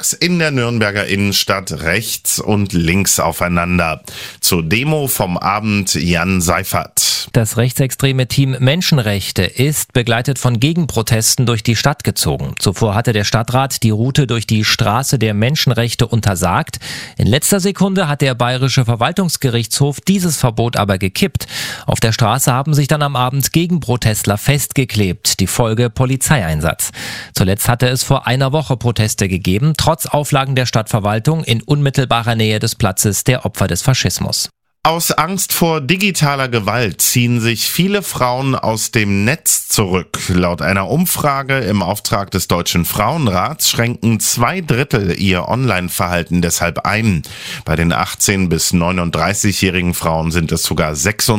nachmittags in der Nürnberger Innenstadt rechts und links aufeinander. Zur Demo vom Abend Jan Seifert. Das rechtsextreme Team Menschenrechte ist begleitet von Gegenprotesten durch die Stadt gezogen. Zuvor hatte der Stadtrat die Route durch die Straße der Menschenrechte untersagt. In letzter Sekunde hat der Bayerische Verwaltungsgerichtshof dieses Verbot aber gekippt. Auf der Straße haben sich dann am Abend Gegenprotestler festgeklebt. Die Folge Polizeieinsatz. Zuletzt hatte es vor einer Woche Proteste gegeben, trotz Auflagen der Stadtverwaltung in unmittelbarer Nähe des Platzes der Opfer des Faschismus. Aus Angst vor digitaler Gewalt ziehen sich viele Frauen aus dem Netz zurück. Laut einer Umfrage im Auftrag des Deutschen Frauenrats schränken 2/3 ihr Online-Verhalten deshalb ein. Bei den 18- bis 39-jährigen Frauen sind es sogar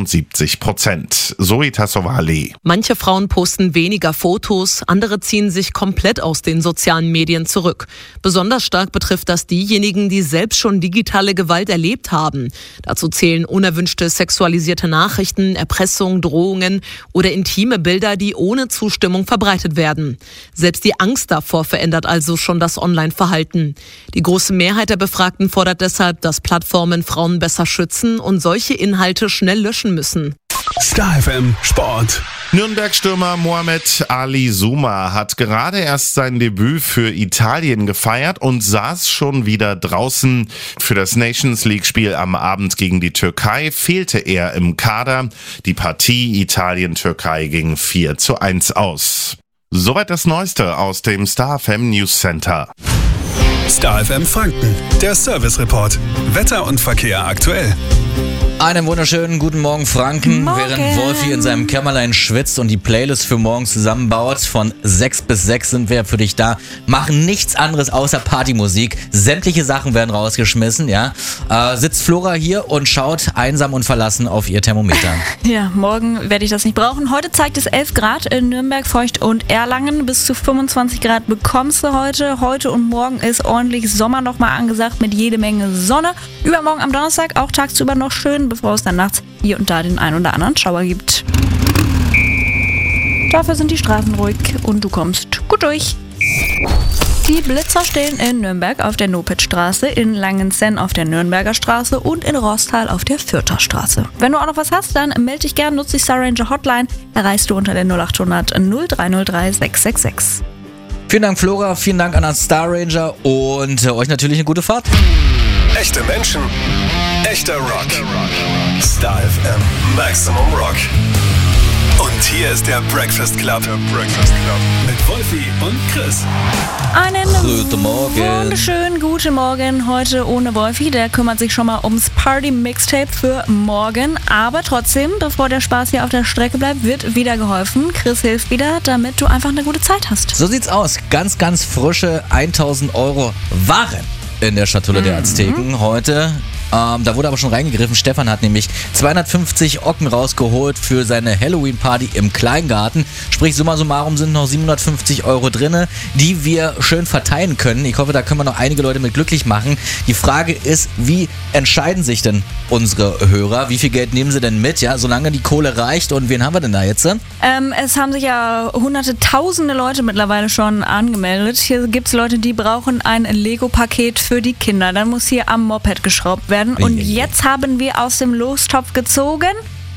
76%. Zoe Tassovali. Manche Frauen posten weniger Fotos, andere ziehen sich komplett aus den sozialen Medien zurück. Besonders stark betrifft das diejenigen, die selbst schon digitale Gewalt erlebt haben. Dazu zählen unerwünschte sexualisierte Nachrichten, Erpressung, Drohungen oder intime Bilder, die ohne Zustimmung verbreitet werden. Selbst die Angst davor verändert also schon das Online-Verhalten. Die große Mehrheit der Befragten fordert deshalb, dass Plattformen Frauen besser schützen und solche Inhalte schnell löschen müssen. Star FM Sport. Nürnberg-Stürmer Mohamed Ali Souma hat gerade erst sein Debüt für Italien gefeiert und saß schon wieder draußen. Für das Nations League-Spiel am Abend gegen die Türkei fehlte er im Kader. Die Partie Italien-Türkei ging 4:1 aus. Soweit das Neueste aus dem Star FM News Center. Star FM Franken, der Service Report. Wetter und Verkehr aktuell. Einen wunderschönen guten Morgen, Franken. Während Wolfi in seinem Kämmerlein schwitzt und die Playlist für morgen zusammenbaut, von 6 bis 6 sind wir für dich da, machen nichts anderes außer Partymusik. Sämtliche Sachen werden rausgeschmissen, ja. Sitzt Flora hier und schaut einsam und verlassen auf ihr Thermometer. Ja, morgen werde ich das nicht brauchen. Heute zeigt es 11 Grad in Nürnberg, Feucht und Erlangen. Bis zu 25 Grad bekommst du heute. Heute und morgen ist ordentlich Sommer nochmal angesagt mit jede Menge Sonne. Übermorgen am Donnerstag auch tagsüber noch schön, bevor es dann nachts hier und da den ein oder anderen Schauer gibt. Dafür sind die Straßen ruhig und du kommst gut durch. Die Blitzer stehen in Nürnberg auf der Nopitstraße, in Langenzenn auf der Nürnberger Straße und in Rostal auf der Fürther Straße. Wenn du auch noch was hast, dann melde dich gern, nutze die Star Ranger Hotline, erreichst du unter der 0800 0303 666. Vielen Dank, Flora, vielen Dank an den Star Ranger und euch natürlich eine gute Fahrt. Echte Menschen, echter Rock. Star FM Maximum Rock. Und hier ist der Breakfast Club. Mit Wolfi und Chris. Einen Guten Morgen. wunderschönen guten Morgen heute ohne Wolfi. Der kümmert sich schon mal ums Party-Mixtape für morgen. Aber trotzdem, bevor der Spaß hier auf der Strecke bleibt, wird wieder geholfen. Chris hilft wieder, damit du einfach eine gute Zeit hast. So sieht's aus. Ganz, ganz frische 1.000 € Waren in der Schatulle der Azteken heute. Da wurde aber schon reingegriffen. Stefan hat nämlich 250 Ocken rausgeholt für seine Halloween-Party im Kleingarten. Sprich, summa summarum sind noch 750 € drin, die wir schön verteilen können. Ich hoffe, da können wir noch einige Leute mit glücklich machen. Die Frage ist, wie entscheiden sich denn unsere Hörer? Wie viel Geld nehmen sie denn mit? Ja, solange die Kohle reicht. Und wen haben wir denn da jetzt? Es haben sich ja hunderte, tausende Leute mittlerweile schon angemeldet. Hier gibt es Leute, die brauchen ein Lego-Paket für die Kinder. Dann muss hier am Moped geschraubt werden. Und jetzt haben wir aus dem Lostopf gezogen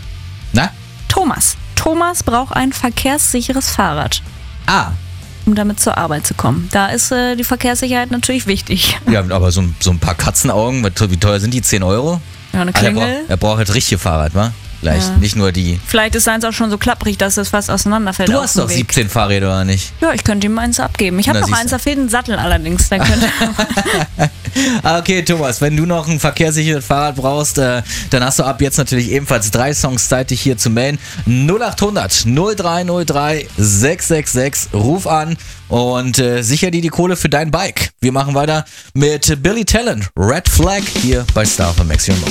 Thomas. Thomas braucht ein verkehrssicheres Fahrrad. Um damit zur Arbeit zu kommen. Da ist die Verkehrssicherheit natürlich wichtig. Ja, aber so ein paar Katzenaugen, wie teuer sind die? 10 €? Ja, eine Klingel. Er braucht halt richtig Fahrrad, wa? Vielleicht nicht nur die. Vielleicht ist seins auch schon so klapprig, dass es fast auseinanderfällt. Du hast doch 17 Fahrräder, oder nicht? Ja, ich könnte ihm eins abgeben. Ich habe noch eins, da fehlt ein Sattel allerdings. Dann könnte Okay, Thomas, wenn du noch ein verkehrssicheres Fahrrad brauchst, dann hast du ab jetzt natürlich ebenfalls 3 Songs Zeit, dich hier zu melden. 0800 0303 666. Ruf an und sicher dir die Kohle für dein Bike. Wir machen weiter mit Billy Talent, Red Flag, hier bei Star FM Maximum.